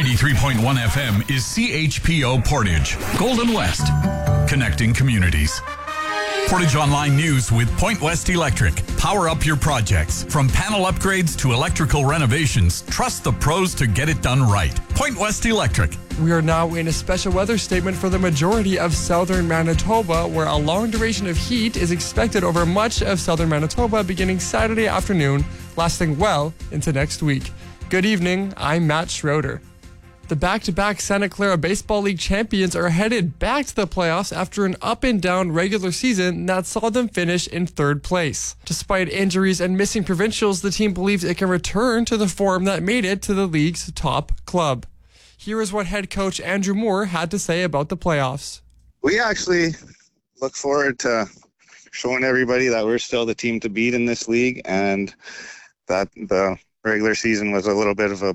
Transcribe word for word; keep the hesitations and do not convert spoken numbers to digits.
ninety-three point one F M is C H P O Portage, Golden West, connecting communities. Portage Online News with Point West Electric. Power up your projects. From panel upgrades to electrical renovations, trust the pros to get it done right. Point West Electric. We are now in a special weather statement for the majority of southern Manitoba, where a long duration of heat is expected over much of southern Manitoba beginning Saturday afternoon, lasting well into next week. Good evening, I'm Matt Schroeder. The back-to-back Santa Clara Baseball League champions are headed back to the playoffs after an up-and-down regular season that saw them finish in third place. Despite injuries and missing provincials, the team believes it can return to the form that made it to the league's top club. Here is what head coach Andrew Moore had to say about the playoffs. We actually look forward to showing everybody that we're still the team to beat in this league, and that the regular season was a little bit of a